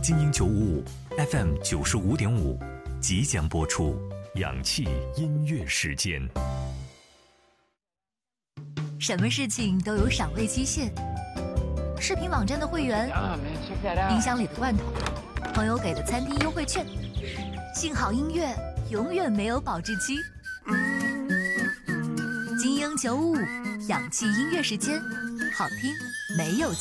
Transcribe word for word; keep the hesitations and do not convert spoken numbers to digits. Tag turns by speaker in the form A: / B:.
A: 精英九五五 F M 九十五点五即将播出氧气音乐时间。
B: 什么事情都有赏味期限，视频网站的会员，冰箱里的罐头，朋友给的餐厅优惠券，幸好音乐永远没有保质期。精英九五五氧气音乐时间，好听没有